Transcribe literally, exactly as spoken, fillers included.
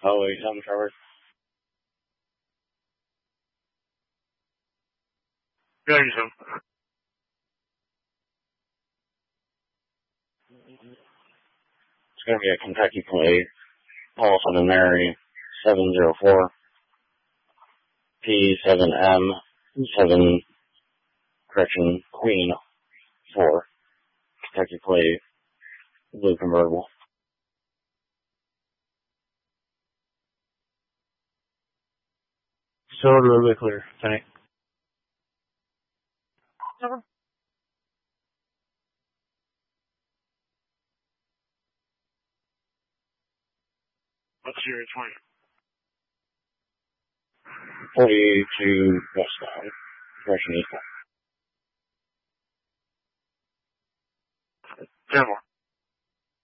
Oh, wait, seven Trevor. Yeah, you do. It's going to be a Kentucky plate. Also in Mary, seven zero four. P seven M, seven, correction, Queen, four. Kentucky plate, blue convertible. So really clear. Thank you. What's your twenty? forty-two westbound, correction eastbound. Ten more.